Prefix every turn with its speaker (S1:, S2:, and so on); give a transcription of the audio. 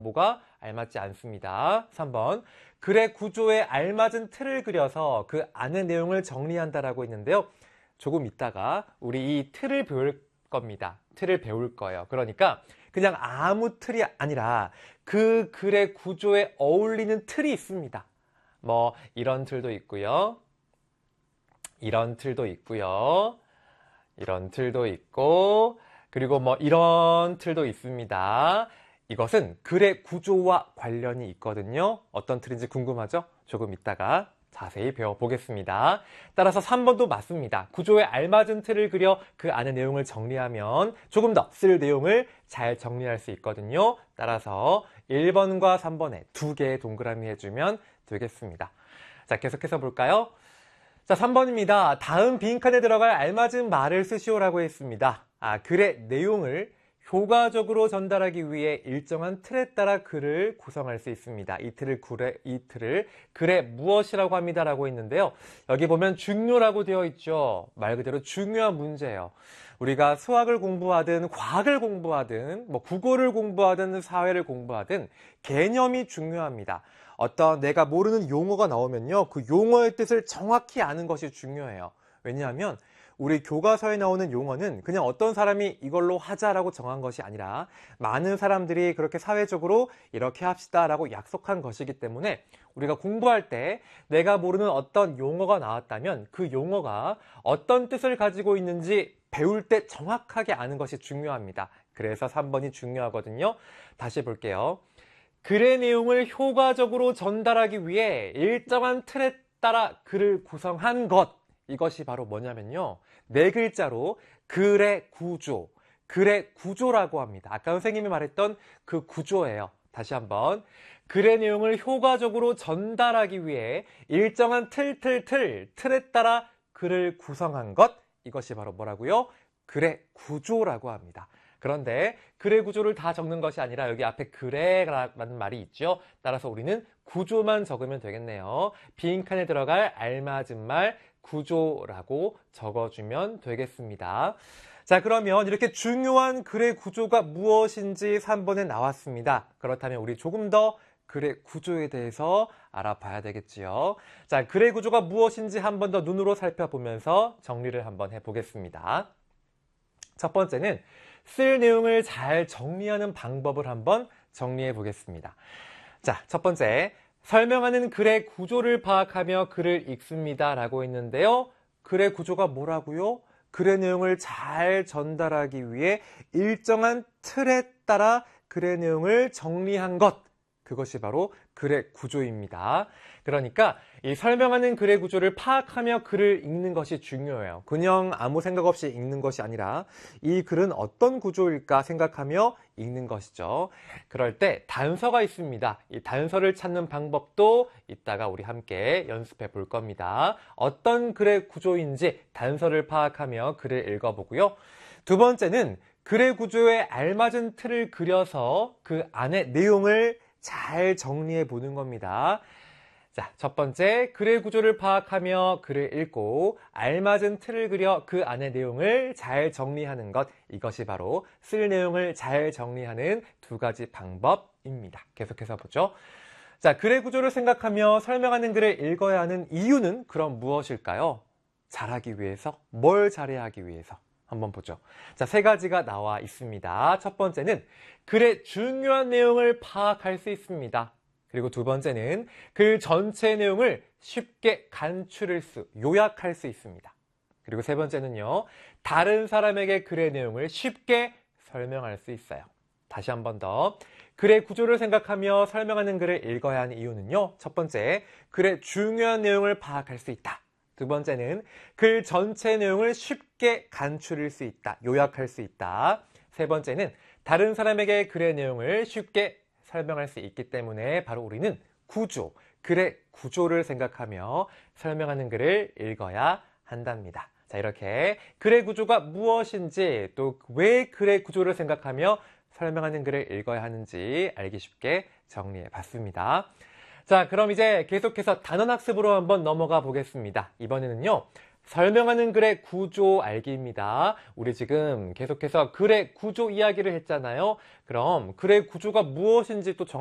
S1: 뭐가 알맞지 않습니다. 3번, 글의 구조에 알맞은 틀을 그려서 그 안의 내용을 정리한다라고 했는데요. 조금 있다가 우리 이 틀을 배울 겁니다. 틀을 배울 거예요. 그러니까 그냥 아무 틀이 아니라 그 글의 구조에 어울리는 틀이 있습니다. 뭐 이런 틀도 있고요. 이런 틀도 있고요. 이런 틀도 있고, 그리고 뭐 이런 틀도 있습니다. 이것은 글의 구조와 관련이 있거든요. 어떤 틀인지 궁금하죠? 조금 이따가 자세히 배워보겠습니다. 따라서 3번도 맞습니다. 구조에 알맞은 틀을 그려 그 안의 내용을 정리하면 조금 더 쓸 내용을 잘 정리할 수 있거든요. 따라서 1번과 3번에 2개의 동그라미 해주면 되겠습니다. 자, 계속해서 볼까요? 자, 3번입니다. 다음 빈칸에 들어갈 알맞은 말을 쓰시오라고 했습니다. 글의 내용을 효과적으로 전달하기 위해 일정한 틀에 따라 글을 구성할 수 있습니다. 이 틀을 글의 무엇이라고 합니다라고 했는데요. 여기 보면 중요라고 되어 있죠. 말 그대로 중요한 문제예요. 우리가 수학을 공부하든 과학을 공부하든 뭐 국어를 공부하든 사회를 공부하든 개념이 중요합니다. 어떤 내가 모르는 용어가 나오면요, 그 용어의 뜻을 정확히 아는 것이 중요해요. 왜냐하면 우리 교과서에 나오는 용어는 그냥 어떤 사람이 이걸로 하자라고 정한 것이 아니라 많은 사람들이 그렇게 사회적으로 이렇게 합시다라고 약속한 것이기 때문에 우리가 공부할 때 내가 모르는 어떤 용어가 나왔다면 그 용어가 어떤 뜻을 가지고 있는지 배울 때 정확하게 아는 것이 중요합니다. 그래서 3번이 중요하거든요. 다시 볼게요. 글의 내용을 효과적으로 전달하기 위해 일정한 틀에 따라 글을 구성한 것. 이것이 바로 뭐냐면요. 4글자로 글의 구조라고 합니다. 아까 선생님이 말했던 그 구조예요. 다시 한번. 글의 내용을 효과적으로 전달하기 위해 일정한 틀에 따라 글을 구성한 것. 이것이 바로 뭐라고요? 글의 구조라고 합니다. 그런데 글의 구조를 다 적는 것이 아니라 여기 앞에 글에라는 말이 있죠. 따라서 우리는 구조만 적으면 되겠네요. 빈칸에 들어갈 알맞은 말 구조라고 적어주면 되겠습니다. 자, 그러면 이렇게 중요한 글의 구조가 무엇인지 3번에 나왔습니다. 그렇다면 우리 조금 더 글의 구조에 대해서 알아봐야 되겠지요. 자, 글의 구조가 무엇인지 한 번 더 눈으로 살펴보면서 정리를 한번 해보겠습니다. 첫 번째는 쓸 내용을 잘 정리하는 방법을 한번 정리해 보겠습니다. 자, 첫 번째, 설명하는 글의 구조를 파악하며 글을 읽습니다 라고 했는데요. 글의 구조가 뭐라고요? 글의 내용을 잘 전달하기 위해 일정한 틀에 따라 글의 내용을 정리한 것. 그것이 바로 글의 구조입니다. 그러니까 이 설명하는 글의 구조를 파악하며 글을 읽는 것이 중요해요. 그냥 아무 생각 없이 읽는 것이 아니라 이 글은 어떤 구조일까 생각하며 읽는 것이죠. 그럴 때 단서가 있습니다. 이 단서를 찾는 방법도 이따가 우리 함께 연습해 볼 겁니다. 어떤 글의 구조인지 단서를 파악하며 글을 읽어보고요. 두 번째는 글의 구조에 알맞은 틀을 그려서 그 안의 내용을 잘 정리해 보는 겁니다. 자, 첫 번째, 글의 구조를 파악하며 글을 읽고 알맞은 틀을 그려 그 안의 내용을 잘 정리하는 것. 이것이 바로 쓸 내용을 잘 정리하는 2가지 방법입니다. 계속해서 보죠. 자, 글의 구조를 생각하며 설명하는 글을 읽어야 하는 이유는 그럼 무엇일까요? 잘하기 위해서? 뭘 잘해야 하기 위해서? 한번 보죠. 자, 3가지가 나와 있습니다. 첫 번째는 글의 중요한 내용을 파악할 수 있습니다. 그리고 두 번째는 글 전체 내용을 쉽게 요약할 수 있습니다. 그리고 세 번째는요, 다른 사람에게 글의 내용을 쉽게 설명할 수 있어요. 다시 한 번 더. 글의 구조를 생각하며 설명하는 글을 읽어야 하는 이유는요, 첫 번째, 글의 중요한 내용을 파악할 수 있다. 두 번째는 글 전체 내용을 쉽게 간추릴 수 있다. 요약할 수 있다. 세 번째는 다른 사람에게 글의 내용을 쉽게 설명할 수 있기 때문에 바로 우리는 글의 구조를 생각하며 설명하는 글을 읽어야 한답니다. 자, 이렇게 글의 구조가 무엇인지 또 왜 글의 구조를 생각하며 설명하는 글을 읽어야 하는지 알기 쉽게 정리해 봤습니다. 자, 그럼 이제 계속해서 단원학습으로 한번 넘어가 보겠습니다. 이번에는요, 설명하는 글의 구조 알기입니다. 우리 지금 계속해서 글의 구조 이야기를 했잖아요. 그럼 글의 구조가 무엇인지 또